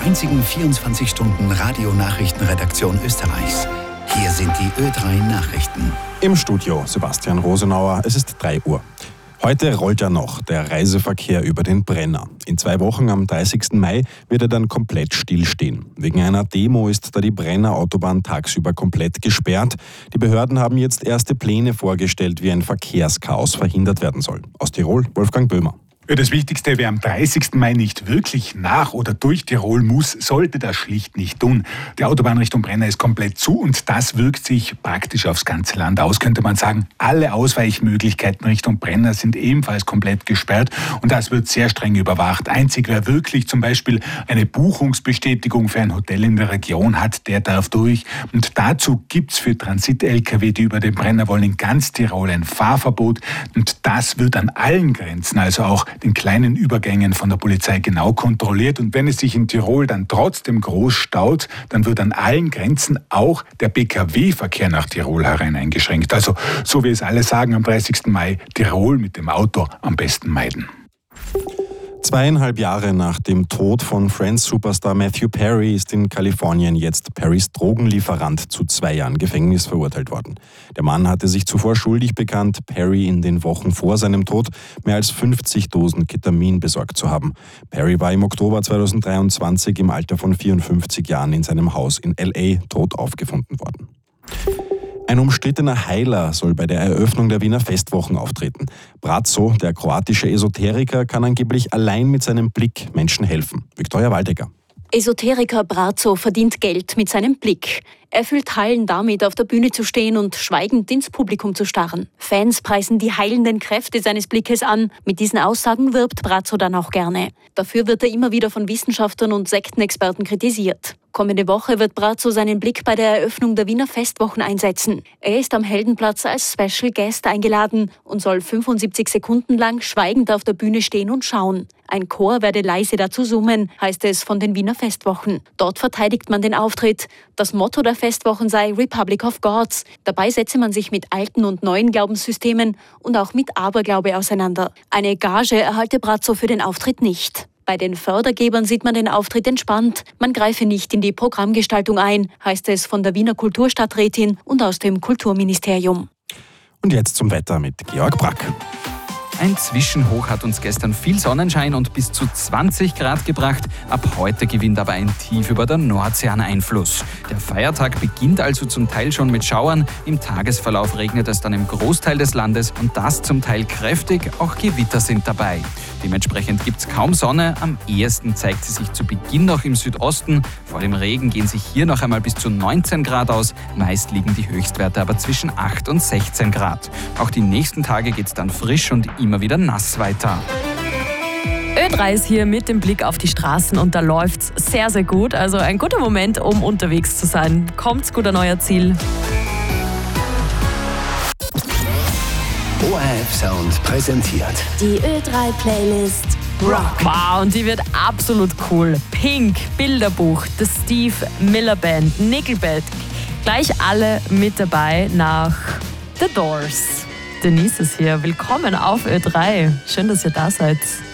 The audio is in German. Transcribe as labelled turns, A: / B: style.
A: einzigen 24-Stunden-Radio-Nachrichtenredaktion Österreichs. Hier sind die Ö3 Nachrichten.
B: Im Studio Sebastian Rosenauer, es ist 3 Uhr. Heute rollt ja noch der Reiseverkehr über den Brenner. In 2 Wochen am 30. Mai wird er dann komplett stillstehen. Wegen einer Demo ist da die Brenner-Autobahn tagsüber komplett gesperrt. Die Behörden haben jetzt erste Pläne vorgestellt, wie ein Verkehrschaos verhindert werden soll. Aus Tirol, Wolfgang Böhmer.
C: Das Wichtigste, wer am 30. Mai nicht wirklich nach oder durch Tirol muss, sollte das schlicht nicht tun. Die Autobahn Richtung Brenner ist komplett zu und das wirkt sich praktisch aufs ganze Land aus, könnte man sagen. Alle Ausweichmöglichkeiten Richtung Brenner sind ebenfalls komplett gesperrt und das wird sehr streng überwacht. Einzig, wer wirklich zum Beispiel eine Buchungsbestätigung für ein Hotel in der Region hat, der darf durch. Und dazu gibt's für Transit-Lkw, die über den Brenner wollen, in ganz Tirol ein Fahrverbot und das wird an allen Grenzen, also auch den kleinen Übergängen von der Polizei genau kontrolliert. Und wenn es sich in Tirol dann trotzdem groß staut, dann wird an allen Grenzen auch der Pkw-Verkehr nach Tirol herein eingeschränkt. Also, so wie es alle sagen, am 30. Mai Tirol mit dem Auto am besten meiden.
B: 2,5 Jahre nach dem Tod von Friends-Superstar Matthew Perry ist in Kalifornien jetzt Perrys Drogenlieferant zu 2 Jahren Gefängnis verurteilt worden. Der Mann hatte sich zuvor schuldig bekannt, Perry in den Wochen vor seinem Tod mehr als 50 Dosen Ketamin besorgt zu haben. Perry war im Oktober 2023 im Alter von 54 Jahren in seinem Haus in L.A. tot aufgefunden worden. Ein umstrittener Heiler soll bei der Eröffnung der Wiener Festwochen auftreten. Braco, der kroatische Esoteriker, kann angeblich allein mit seinem Blick Menschen helfen. Viktoria Waldecker.
D: Esoteriker Braco verdient Geld mit seinem Blick. Er füllt Hallen damit, auf der Bühne zu stehen und schweigend ins Publikum zu starren. Fans preisen die heilenden Kräfte seines Blickes an. Mit diesen Aussagen wirbt Braco dann auch gerne. Dafür wird er immer wieder von Wissenschaftlern und Sektenexperten kritisiert. Kommende Woche wird Braco seinen Blick bei der Eröffnung der Wiener Festwochen einsetzen. Er ist am Heldenplatz als Special Guest eingeladen und soll 75 Sekunden lang schweigend auf der Bühne stehen und schauen. Ein Chor werde leise dazu summen, heißt es von den Wiener Festwochen. Dort verteidigt man den Auftritt. Das Motto der Festwochen sei Republic of Gods. Dabei setze man sich mit alten und neuen Glaubenssystemen und auch mit Aberglaube auseinander. Eine Gage erhalte Braco für den Auftritt nicht. Bei den Fördergebern sieht man den Auftritt entspannt. Man greife nicht in die Programmgestaltung ein, heißt es von der Wiener Kulturstadträtin und aus dem Kulturministerium.
B: Und jetzt zum Wetter mit Georg Brack.
E: Ein Zwischenhoch hat uns gestern viel Sonnenschein und bis zu 20 Grad gebracht. Ab heute gewinnt aber ein Tief über der Nordsee an Einfluss. Der Feiertag beginnt also zum Teil schon mit Schauern. Im Tagesverlauf regnet es dann im Großteil des Landes und das zum Teil kräftig. Auch Gewitter sind dabei. Dementsprechend gibt es kaum Sonne. Am ehesten zeigt sie sich zu Beginn noch im Südosten. Vor dem Regen gehen sich hier noch einmal bis zu 19 Grad aus. Meist liegen die Höchstwerte aber zwischen 8 und 16 Grad. Auch die nächsten Tage geht es dann frisch und immer wieder nass weiter.
F: Ö3 ist hier mit dem Blick auf die Straßen und da läuft's sehr, sehr gut. Also ein guter Moment, um unterwegs zu sein. Kommt's gut an euer Ziel.
A: ORF Sound präsentiert
D: Die Ö3-Playlist Rock.
F: Wow, und die wird absolut cool. Pink, Bilderbuch, The Steve Miller Band, Nickelback. Gleich alle mit dabei nach The Doors. Denise ist hier. Willkommen auf Ö3. Schön, dass ihr da seid.